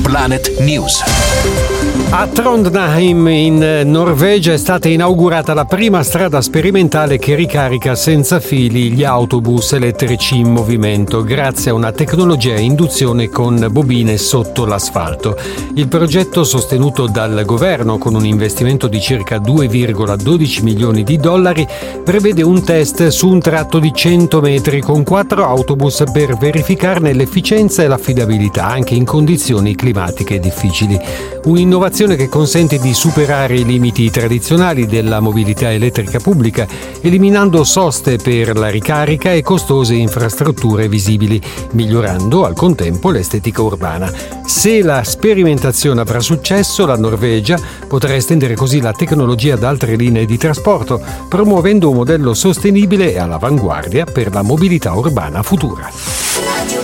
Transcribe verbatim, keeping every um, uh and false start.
Planet News. A Trondheim in Norvegia è stata inaugurata la prima strada sperimentale che ricarica senza fili gli autobus elettrici in movimento grazie a una tecnologia a induzione con bobine sotto l'asfalto. Il progetto, sostenuto dal governo con un investimento di circa due virgola dodici milioni di dollari, prevede un test su un tratto di cento metri con quattro autobus per verificarne l'efficienza e l'affidabilità anche in condizioni climatiche difficili. Un'innovazione che consente di superare i limiti tradizionali della mobilità elettrica pubblica, eliminando soste per la ricarica e costose infrastrutture visibili, migliorando al contempo l'estetica urbana. Se la sperimentazione avrà successo, la Norvegia potrà estendere così la tecnologia ad altre linee di trasporto, promuovendo un modello sostenibile e all'avanguardia per la mobilità urbana futura.